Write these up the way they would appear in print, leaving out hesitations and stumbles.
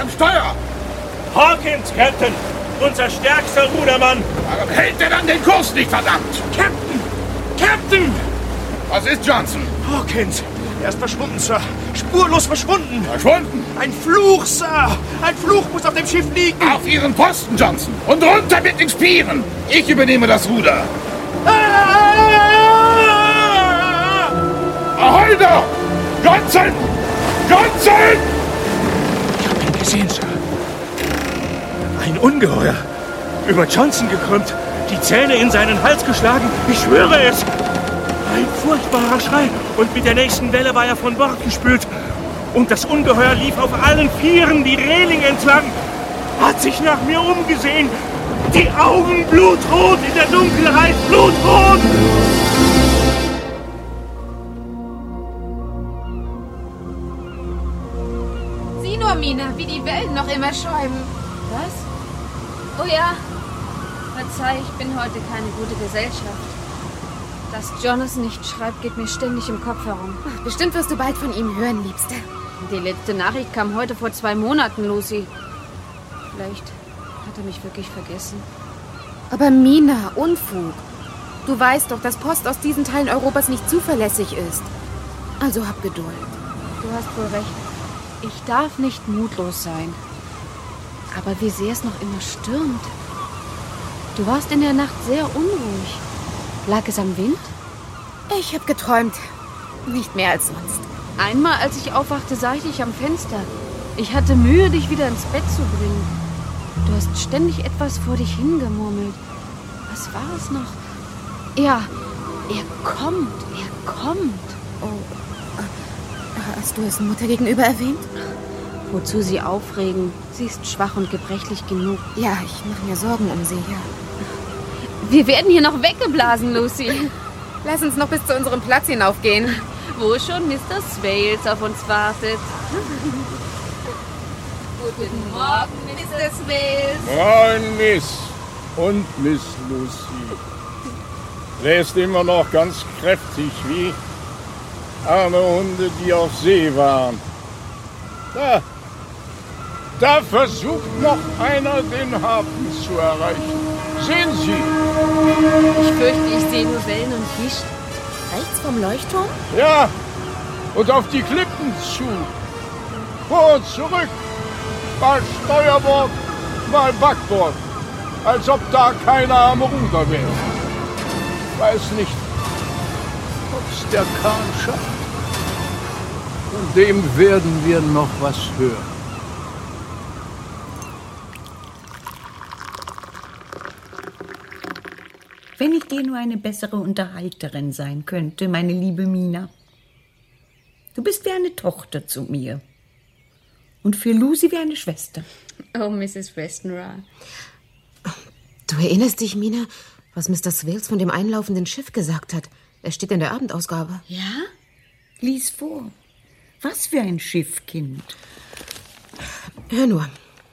am Steuer! Hawkins, Captain! Unser stärkster Rudermann! Warum hält er dann den Kurs nicht, verdammt? Captain! Captain! Was ist Johnson? Hawkins! Er ist verschwunden, Sir. Spurlos verschwunden. Verschwunden? Ein Fluch, Sir. Ein Fluch muss auf dem Schiff liegen. Auf Ihren Posten, Johnson. Und runter mit den Spieren. Ich übernehme das Ruder. Ahoi da! Johnson! Johnson! Ich habe ihn gesehen, Sir. Ein Ungeheuer. Über Johnson gekrümmt. Die Zähne in seinen Hals geschlagen. Ich schwöre es. Ein furchtbarer Schrei. Und mit der nächsten Welle war er von Bord gespült. Und das Ungeheuer lief auf allen Vieren die Reling entlang. Hat sich nach mir umgesehen. Die Augen blutrot in der Dunkelheit. Blutrot! Sieh nur, Mina, wie die Wellen noch immer schäumen. Was? Oh ja. Verzeih, ich bin heute keine gute Gesellschaft. Dass Jonas nicht schreibt, geht mir ständig im Kopf herum. Bestimmt wirst du bald von ihm hören, Liebste. Die letzte Nachricht kam heute vor 2 Monaten, Lucy. Vielleicht hat er mich wirklich vergessen. Aber Mina, Unfug. Du weißt doch, dass Post aus diesen Teilen Europas nicht zuverlässig ist. Also hab Geduld. Du hast wohl recht. Ich darf nicht mutlos sein. Aber wie sehr es noch immer stürmt. Du warst in der Nacht sehr unruhig. Lag es am Wind? Ich hab geträumt. Nicht mehr als sonst. Einmal, als ich aufwachte, sah ich dich am Fenster. Ich hatte Mühe, dich wieder ins Bett zu bringen. Du hast ständig etwas vor dich hingemurmelt. Was war es noch? Ja, er kommt. Oh, hast du es Mutter gegenüber erwähnt? Wozu sie aufregen? Sie ist schwach und gebrechlich genug. Ja, ich mache mir Sorgen um sie, ja. Wir werden hier noch weggeblasen, Lucy. Lass uns noch bis zu unserem Platz hinaufgehen. Wo schon Mr. Swales auf uns wartet. Guten Morgen, Mr. Swales. Moin, Miss. Und Miss Lucy. Der ist immer noch ganz kräftig, wie arme Hunde, die auf See waren. Da versucht noch einer, den Hafen zu erreichen. Sehen Sie? Ich fürchte, ich sehe nur Wellen und Gischt. Rechts vom Leuchtturm? Ja, und auf die Klippen zu. Vor und zurück. Mal Steuerbord, mal Backbord. Als ob da keiner am Ruder wäre. Weiß nicht, ob's der Kahn schafft. Von dem werden wir noch was hören. Wenn ich dir nur eine bessere Unterhalterin sein könnte, meine liebe Mina. Du bist wie eine Tochter zu mir. Und für Lucy wie eine Schwester. Oh, Mrs. Westenra. Du erinnerst dich, Mina, was Mr. Swales von dem einlaufenden Schiff gesagt hat? Es steht in der Abendausgabe. Ja? Lies vor. Was für ein Schiff, Kind. Hör nur.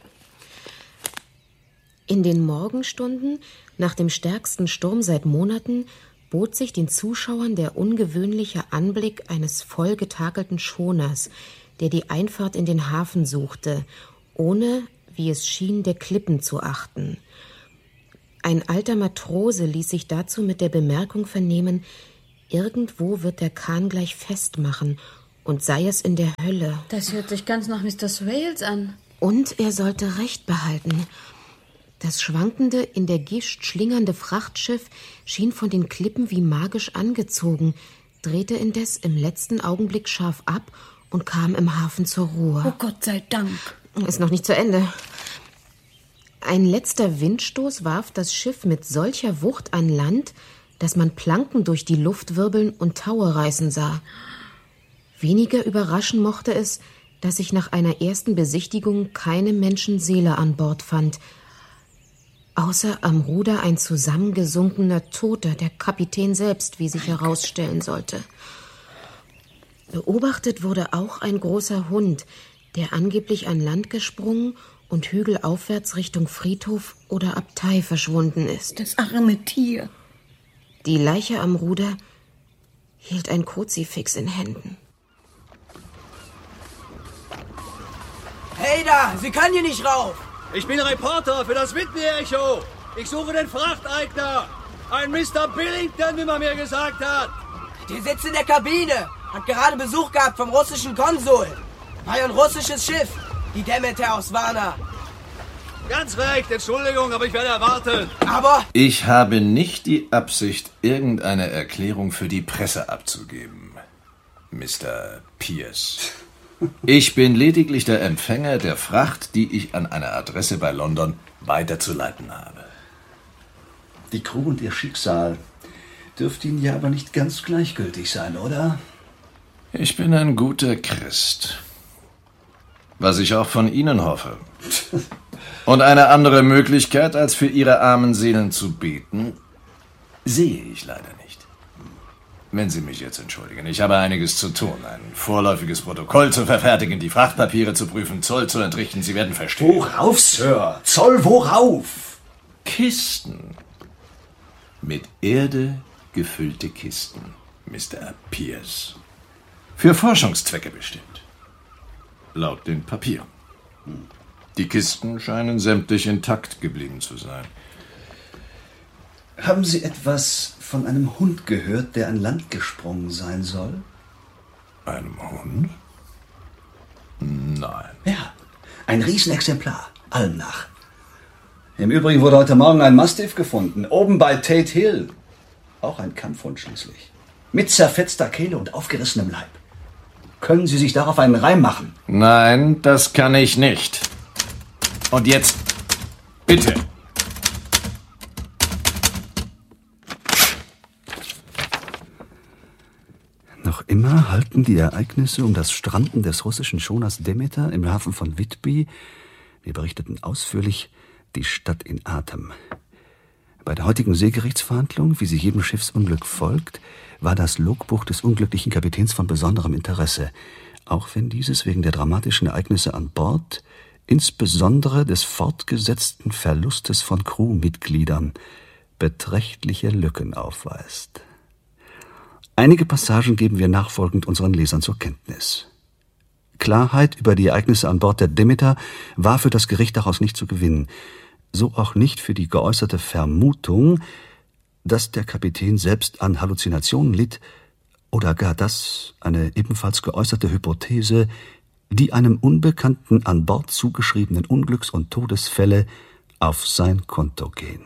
In den Morgenstunden, nach dem stärksten Sturm seit Monaten, bot sich den Zuschauern der ungewöhnliche Anblick eines vollgetakelten Schoners, der die Einfahrt in den Hafen suchte, ohne, wie es schien, der Klippen zu achten. Ein alter Matrose ließ sich dazu mit der Bemerkung vernehmen, irgendwo wird der Kahn gleich festmachen, und sei es in der Hölle. Das hört sich ganz nach Mr. Swales an. Und er sollte Recht behalten. Das schwankende, in der Gischt schlingernde Frachtschiff schien von den Klippen wie magisch angezogen, drehte indes im letzten Augenblick scharf ab und kam im Hafen zur Ruhe. Oh Gott sei Dank. Ist noch nicht zu Ende. Ein letzter Windstoß warf das Schiff mit solcher Wucht an Land, dass man Planken durch die Luft wirbeln und Taue reißen sah. Weniger überraschen mochte es, dass sich nach einer ersten Besichtigung keine Menschenseele an Bord fand, außer am Ruder ein zusammengesunkener Toter, der Kapitän selbst, wie sich herausstellen sollte. Beobachtet wurde auch ein großer Hund, der angeblich an Land gesprungen und hügelaufwärts Richtung Friedhof oder Abtei verschwunden ist. Das arme Tier. Die Leiche am Ruder hielt ein Kruzifix in Händen. Hey da, Sie können hier nicht rauf! Ich bin Reporter für das Whitney-Echo. Ich suche den Frachteigner. Ein Mr. Billington, wie man mir gesagt hat. Der sitzt in der Kabine. Hat gerade Besuch gehabt vom russischen Konsul. War ja ein russisches Schiff. Die Demeter aus Varna. Ganz recht, Entschuldigung, aber ich werde erwartet. Aber... Ich habe nicht die Absicht, irgendeine Erklärung für die Presse abzugeben, Mr. Pierce. Ich bin lediglich der Empfänger der Fracht, die ich an eine Adresse bei London weiterzuleiten habe. Die Crew und ihr Schicksal dürfte Ihnen ja aber nicht ganz gleichgültig sein, oder? Ich bin ein guter Christ. Was ich auch von Ihnen hoffe. Und eine andere Möglichkeit, als für Ihre armen Seelen zu beten, sehe ich leider nicht. Wenn Sie mich jetzt entschuldigen, ich habe einiges zu tun. Ein vorläufiges Protokoll zu verfertigen, die Frachtpapiere zu prüfen, Zoll zu entrichten. Sie werden verstehen. Worauf, Sir? Zoll, worauf? Kisten. Mit Erde gefüllte Kisten, Mr. Pierce. Für Forschungszwecke bestimmt. Laut den Papieren. Die Kisten scheinen sämtlich intakt geblieben zu sein. Haben Sie etwas von einem Hund gehört, der an Land gesprungen sein soll? Einem Hund? Nein. Ja, ein Riesenexemplar, allem nach. Im Übrigen wurde heute Morgen ein Mastiff gefunden, oben bei Tate Hill. Auch ein Kampfhund schließlich. Mit zerfetzter Kehle und aufgerissenem Leib. Können Sie sich darauf einen Reim machen? Nein, das kann ich nicht. Und jetzt, bitte. Noch immer halten die Ereignisse um das Stranden des russischen Schoners Demeter im Hafen von Whitby, wir berichteten ausführlich, die Stadt in Atem. Bei der heutigen Seegerichtsverhandlung, wie sie jedem Schiffsunglück folgt, war das Logbuch des unglücklichen Kapitäns von besonderem Interesse, auch wenn dieses wegen der dramatischen Ereignisse an Bord, insbesondere des fortgesetzten Verlustes von Crewmitgliedern, beträchtliche Lücken aufweist. Einige Passagen geben wir nachfolgend unseren Lesern zur Kenntnis. Klarheit über die Ereignisse an Bord der Demeter war für das Gericht daraus nicht zu gewinnen, so auch nicht für die geäußerte Vermutung, dass der Kapitän selbst an Halluzinationen litt, oder gar das, eine ebenfalls geäußerte Hypothese, die einem Unbekannten an Bord zugeschriebenen Unglücks- und Todesfälle auf sein Konto gehen.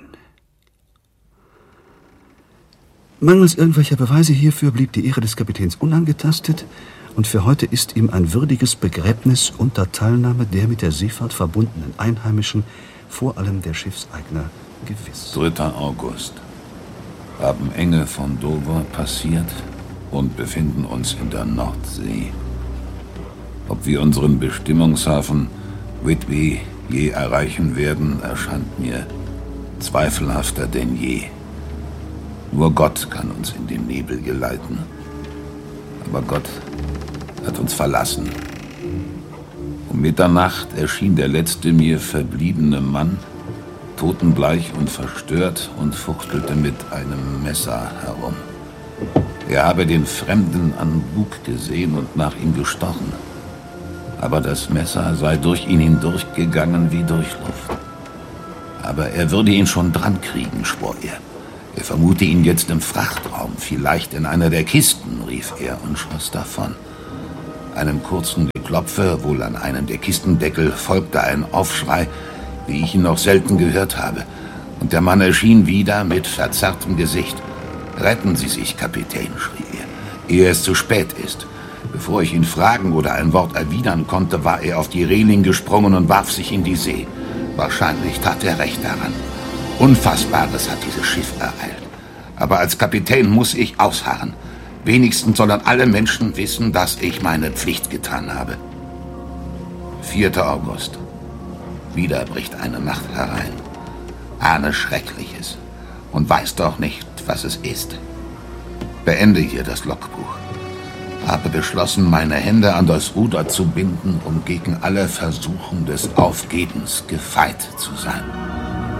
Mangels irgendwelcher Beweise hierfür blieb die Ehre des Kapitäns unangetastet, und für heute ist ihm ein würdiges Begräbnis unter Teilnahme der mit der Seefahrt verbundenen Einheimischen, vor allem der Schiffseigner, gewiss. 3. August. Haben Enge von Dover passiert und befinden uns in der Nordsee. Ob wir unseren Bestimmungshafen Whitby je erreichen werden, erscheint mir zweifelhafter denn je. Nur Gott kann uns in den Nebel geleiten. Aber Gott hat uns verlassen. Um Mitternacht erschien der letzte mir verbliebene Mann, totenbleich und verstört, und fuchtelte mit einem Messer herum. Er habe den Fremden an Bug gesehen und nach ihm gestochen. Aber das Messer sei durch ihn hindurchgegangen wie durch Luft. Aber er würde ihn schon dran kriegen, schwor er. Er vermute ihn jetzt im Frachtraum, vielleicht in einer der Kisten, rief er und schoss davon. Einem kurzen Geklopfe, wohl an einem der Kistendeckel, folgte ein Aufschrei, wie ich ihn noch selten gehört habe. Und der Mann erschien wieder mit verzerrtem Gesicht. »Retten Sie sich, Kapitän«, schrie er, ehe es zu spät ist. Bevor ich ihn fragen oder ein Wort erwidern konnte, war er auf die Reling gesprungen und warf sich in die See. Wahrscheinlich tat er recht daran. Unfassbares hat dieses Schiff ereilt. Aber als Kapitän muss ich ausharren. Wenigstens sollen alle Menschen wissen, dass ich meine Pflicht getan habe. 4. August. Wieder bricht eine Nacht herein. Ahne Schreckliches und weiß doch nicht, was es ist. Beende hier das Logbuch. Habe beschlossen, meine Hände an das Ruder zu binden, um gegen alle Versuchung des Aufgebens gefeit zu sein.